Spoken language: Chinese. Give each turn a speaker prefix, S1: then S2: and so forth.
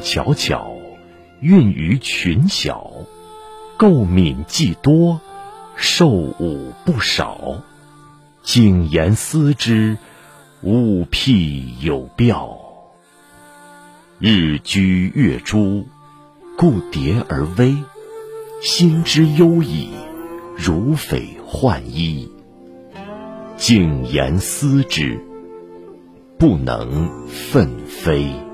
S1: 皎皎，孕于群小，垢敏既多，受侮不少。谨言思之，勿辟有表。日居月诸，故迭而微。心之忧矣，如匪患衣。谨言思之，不能奋飞。